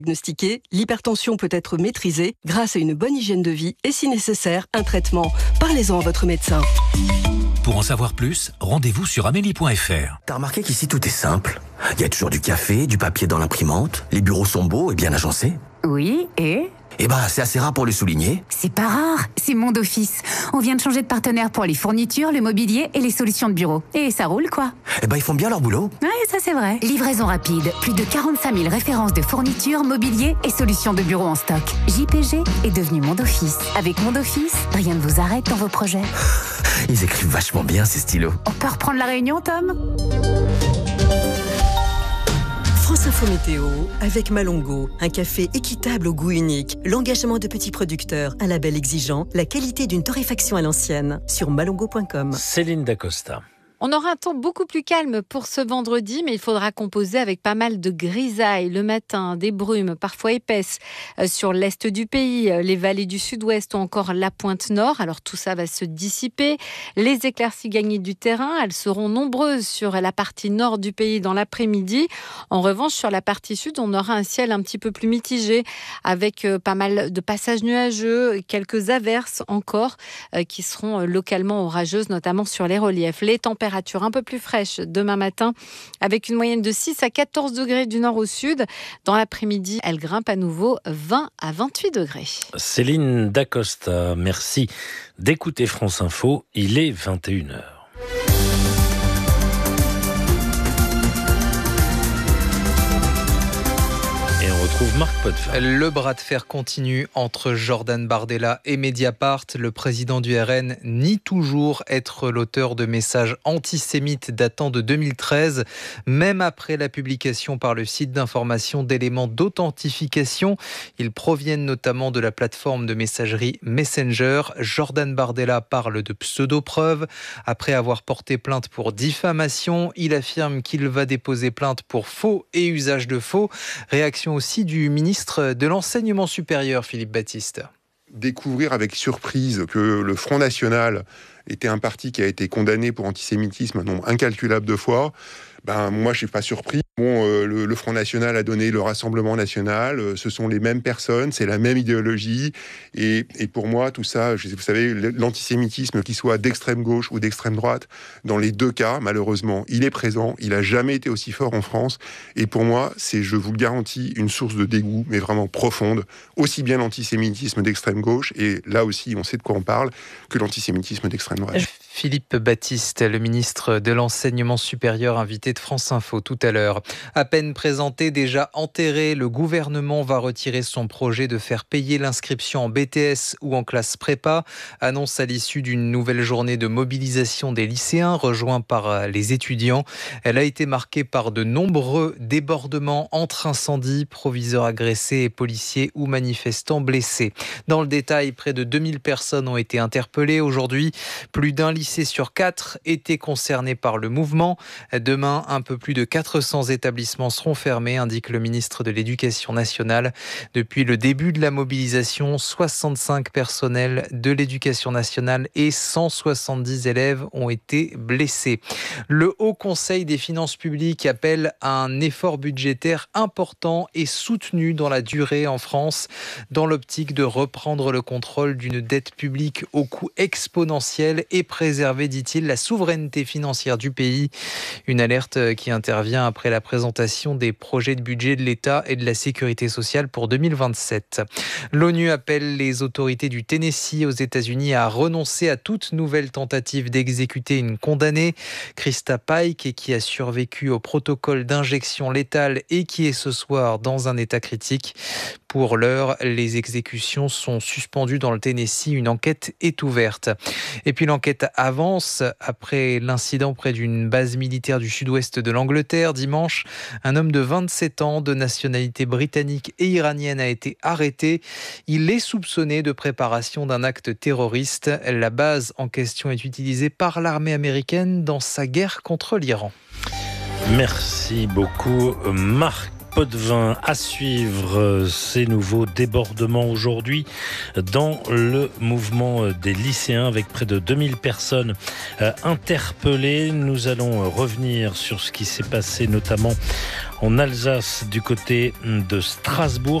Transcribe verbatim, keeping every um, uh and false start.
Diagnostiquée, l'hypertension peut être maîtrisée grâce à une bonne hygiène de vie et si nécessaire, un traitement. Parlez-en à votre médecin. Pour en savoir plus, rendez-vous sur amélie point f r. T'as remarqué qu'ici tout est simple? Il y a toujours du café, du papier dans l'imprimante, les bureaux sont beaux et bien agencés. Oui, et Eh ben, c'est assez rare pour le souligner. c'est pas rare, c'est Monde Office. On vient de changer de partenaire pour les fournitures, le mobilier et les solutions de bureau. Et ça roule, quoi. Eh ben, ils font bien leur boulot. Ouais, ça c'est vrai. Livraison rapide, plus de quarante-cinq mille références de fournitures, mobilier et solutions de bureau en stock. J P G est devenu Monde Office. Avec Monde Office, rien ne vous arrête dans vos projets. Ils écrivent vachement bien, ces stylos. On peut reprendre la réunion, Tom ? France Info Météo avec Malongo, un café équitable au goût unique, l'engagement de petits producteurs, un label exigeant, la qualité d'une torréfaction à l'ancienne. Sur malongo point com. Céline Dacosta. On aura un temps beaucoup plus calme pour ce vendredi, mais il faudra composer avec pas mal de grisailles le matin, des brumes parfois épaisses sur l'est du pays, les vallées du sud-ouest ou encore la pointe nord. Alors tout ça va se dissiper. Les éclaircies gagnées du terrain, elles seront nombreuses sur la partie nord du pays dans l'après-midi. En revanche, sur la partie sud, on aura un ciel un petit peu plus mitigé avec pas mal de passages nuageux, quelques averses encore qui seront localement orageuses, notamment sur les reliefs. Les températures un peu plus fraîche demain matin avec une moyenne de six à quatorze degrés du nord au sud. Dans l'après-midi, elle grimpe à nouveau vingt à vingt-huit degrés. Céline Dacosta, merci d'écouter France Info. Il est vingt et une heures. Retrouve Marc Potvin. Le bras de fer continue entre Jordan Bardella et Mediapart. Le président du R N nie toujours être l'auteur de messages antisémites datant de deux mille treize, même après la publication par le site d'information d'éléments d'authentification. Ils proviennent notamment de la plateforme de messagerie Messenger. Jordan Bardella parle de pseudo-preuves. Après avoir porté plainte pour diffamation, il affirme qu'il va déposer plainte pour faux et usage de faux. Réaction aussi du ministre de l'Enseignement supérieur, Philippe Baptiste. Découvrir avec surprise que le Front National était un parti qui a été condamné pour antisémitisme un nombre incalculable de fois, ben moi je suis pas surpris. Bon, euh, le, le Front National a donné le Rassemblement National, euh, ce sont les mêmes personnes, c'est la même idéologie, et, et pour moi tout ça, je, vous savez, l'antisémitisme, qu'il soit d'extrême gauche ou d'extrême droite, dans les deux cas, malheureusement, il est présent, il a jamais été aussi fort en France, et pour moi, c'est, je vous le garantis, une source de dégoût, mais vraiment profonde, aussi bien l'antisémitisme d'extrême gauche, et là aussi, on sait de quoi on parle, que l'antisémitisme d'extrême droite. Philippe Baptiste, le ministre de l'Enseignement supérieur, invité de France Info tout à l'heure. À peine présenté, déjà enterré, le gouvernement va retirer son projet de faire payer l'inscription en B T S ou en classe prépa. Annonce à l'issue d'une nouvelle journée de mobilisation des lycéens, rejoints par les étudiants. Elle a été marquée par de nombreux débordements entre incendies, proviseurs agressés et policiers ou manifestants blessés. Dans le détail, près de deux mille personnes ont été interpellées aujourd'hui. Plus d'un lycée sur quatre étaient concernés par le mouvement. Demain, un peu plus de quatre cents établissements seront fermés, indique le ministre de l'Éducation nationale. Depuis le début de la mobilisation, soixante-cinq personnels de l'Éducation nationale et cent soixante-dix élèves ont été blessés. Le Haut Conseil des finances publiques appelle à un effort budgétaire important et soutenu dans la durée en France, dans l'optique de reprendre le contrôle d'une dette publique au coût exponentiel et préserver, dit-il, la souveraineté financière du pays. Une alerte qui intervient après la présentation des projets de budget de l'État et de la sécurité sociale pour deux mille vingt-sept. L'ONU appelle les autorités du Tennessee aux États-Unis à renoncer à toute nouvelle tentative d'exécuter une condamnée, Krista Pike, qui a survécu au protocole d'injection létale et qui est ce soir dans un état critique. Pour l'heure, les exécutions sont suspendues dans le Tennessee. Une enquête est ouverte. Et puis l'enquête avance après l'incident près d'une base militaire du sud-ouest de l'Angleterre. Dimanche, un homme de vingt-sept ans de nationalité britannique et iranienne a été arrêté. Il est soupçonné de préparation d'un acte terroriste. La base en question est utilisée par l'armée américaine dans sa guerre contre l'Iran. Merci beaucoup, Marc Potvin. À suivre ces nouveaux débordements aujourd'hui dans le mouvement des lycéens avec près de deux mille personnes interpellées. Nous allons revenir sur ce qui s'est passé notamment en Alsace du côté de Strasbourg.